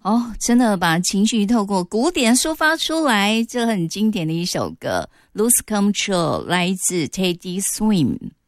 哦，真的把情绪透过鼓点抒发出来，这很经典的一首歌《Lose Control》，来自 Teddy Swims。